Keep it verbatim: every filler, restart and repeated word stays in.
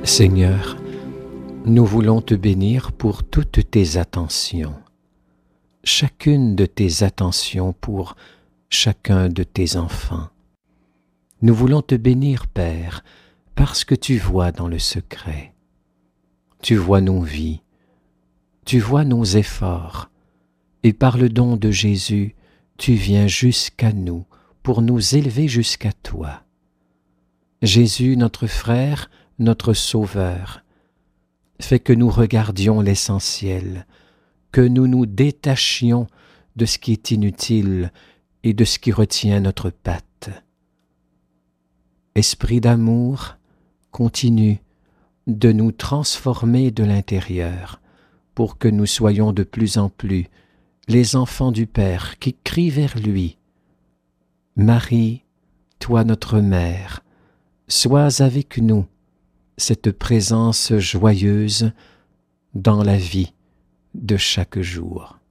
Seigneur, nous voulons te bénir pour toutes tes attentions, chacune de tes attentions pour chacun de tes enfants. Nous voulons te bénir, Père, parce que tu vois dans le secret. Tu vois nos vies, tu vois nos efforts, et par le don de Jésus, tu viens jusqu'à nous pour nous élever jusqu'à toi. Jésus, notre frère, notre Sauveur, fais que nous regardions l'essentiel, que nous nous détachions de ce qui est inutile et de ce qui retient notre patte. Esprit d'amour, continue de nous transformer de l'intérieur pour que nous soyons de plus en plus les enfants du Père qui crient vers lui. Marie, toi notre mère, sois avec nous cette présence joyeuse dans la vie de chaque jour.